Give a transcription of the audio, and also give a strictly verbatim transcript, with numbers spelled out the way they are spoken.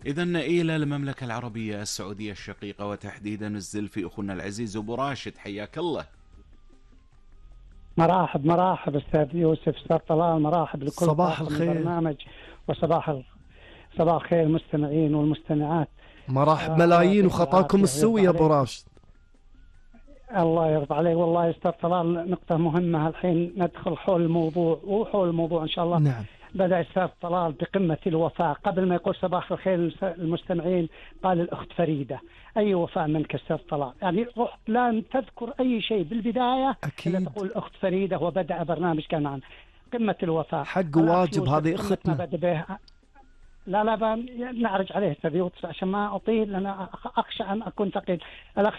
إذا إلى المملكة العربية السعودية الشقيقة، وتحديدا الزلفي أخونا العزيز أبو راشد، حياك الله. مرحب مرحب استاذ يوسف، استاذ طلال، مرحب لكل صباح طاقم الخير. البرنامج. وصباح ال- صباح الخير المستمعين والمستمعات. مرحب آه الله ملايين يعطيكم وخطاكم العافيه السوي ويرضى يا ابو عليكم. راشد. الله يرضى عليك والله يا استاذ طلال، نقطه مهمه الحين ندخل حول الموضوع وحول الموضوع ان شاء الله. نعم. بدأ استاذ طلال بقمه الوفاء، قبل ما يقول صباح الخير المستمعين قال الاخت فريده. اي وفاء منك استاذ طلال، يعني رحت لا تذكر اي شيء بالبدايه أكيد. الا تقول اخت فريده، وبدأ برنامج كان معنا قمه الوفاء. حق وواجب، هذه قمة ما اختنا. بدأ به. لا لا نعرج عليه استاذ يوسف عشان ما اطيل، انا اخشى ان اكون ثقيل. الأخ